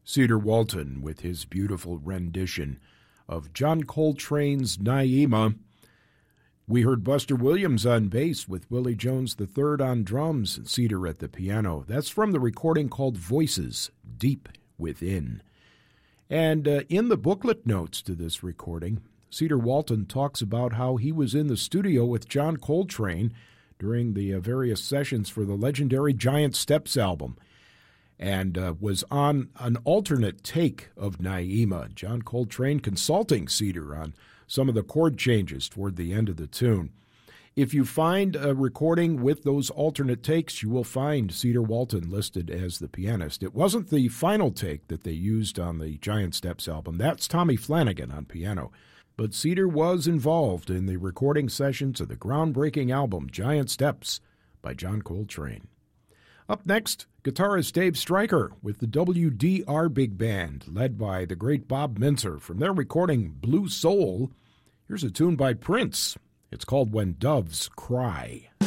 Cedar Walton with his beautiful rendition of John Coltrane's Naima. We heard Buster Williams on bass with Willie Jones III on drums and Cedar at the piano. That's from the recording called Voices Deep Within. And in the booklet notes to this recording, Cedar Walton talks about how he was in the studio with John Coltrane during the various sessions for the legendary Giant Steps album, and was on an alternate take of Naima. John Coltrane consulting Cedar on some of the chord changes toward the end of the tune. If you find a recording with those alternate takes, you will find Cedar Walton listed as the pianist. It wasn't the final take that they used on the Giant Steps album. That's Tommy Flanagan on piano. But Cedar was involved in the recording sessions of the groundbreaking album Giant Steps by John Coltrane. Up next, guitarist Dave Stryker with the WDR Big Band, led by the great Bob Mintzer. From their recording Blue Soul, here's a tune by Prince. It's called When Doves Cry.